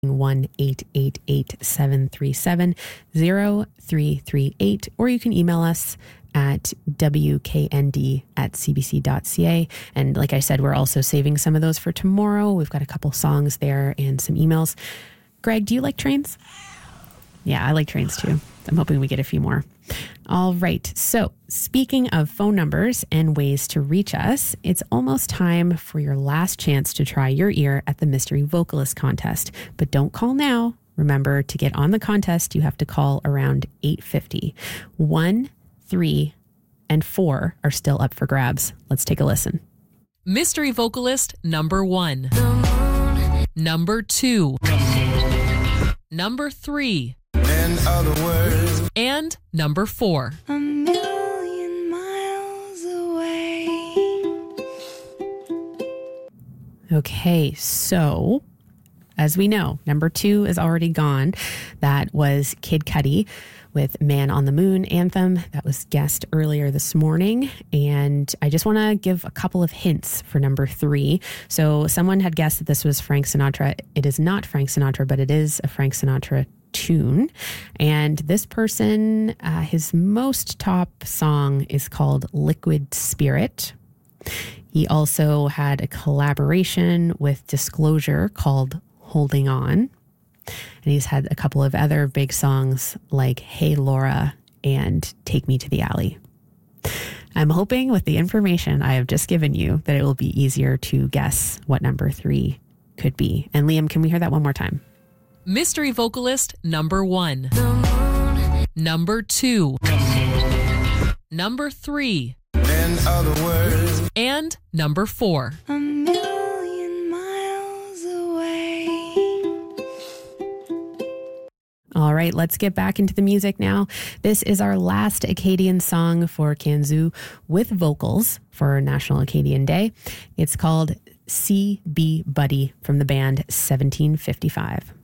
1-888-737-0338, or you can email us at wknd@cbc.ca. And like I said, we're also saving some of those for tomorrow. We've got a couple songs there and some emails. Greg, do you like trains? Yeah, I like trains too. I'm hoping we get a few more. All right. So speaking of phone numbers and ways to reach us, it's almost time for your last chance to try your ear at the Mystery Vocalist Contest. But don't call now. Remember, to get on the contest, you have to call around 8:50. 1, 3, and 4 are still up for grabs. Let's take a listen. Mystery Vocalist number 1. Number 2. Number 3. In other words. And number 4. A million miles away. Okay, so as we know, number 2 is already gone. That was Kid Cudi with Man on the Moon anthem. That was guessed earlier this morning. And I just want to give a couple of hints for number 3. So someone had guessed that this was Frank Sinatra. It is not Frank Sinatra, but it is a Frank Sinatra tune. And this person, his most top song is called Liquid Spirit. He also had a collaboration with Disclosure called Holding On. And he's had a couple of other big songs like Hey Laura and Take Me to the Alley. I'm hoping with the information I have just given you that it will be easier to guess what number 3 could be. And Liam, can we hear that one more time? Mystery Vocalist number 1. Number 2. Number 3. In other words. And number 4. A million miles away. All right, let's get back into the music now. This is our last Acadian song for Kanzu with vocals for National Acadian Day. It's called C.B. Buddy from the band 1755.